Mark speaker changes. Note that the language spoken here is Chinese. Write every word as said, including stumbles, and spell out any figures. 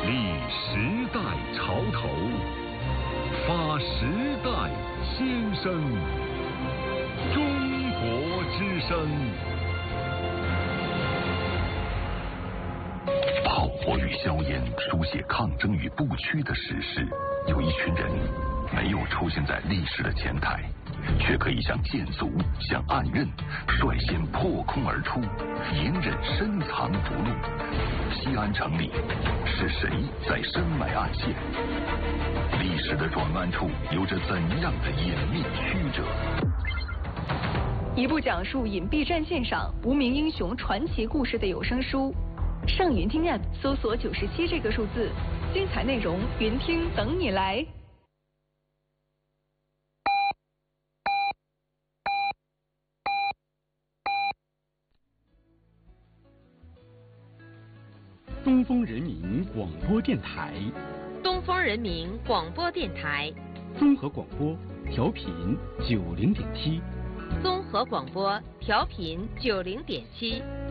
Speaker 1: 立时代潮头，发时代先声。中国之声。炮火与硝烟书写抗争与不屈的史诗，有一群人没有出现在历史的前台，却可以像剑卒，像暗刃，率先破空而出，隐忍深藏不露。西安城里是谁在深埋暗线？历史的转弯处有着怎样的隐秘曲折？
Speaker 2: 一部讲述隐蔽战线上无名英雄传奇故事的有声书，上云听 App 搜索九十七这个数字，精彩内容云听等你来。
Speaker 3: 东风人民广播电台，
Speaker 4: 东风人民广播电台，
Speaker 3: 综合广播调频九零点七，
Speaker 4: 综合广播调频九零点七。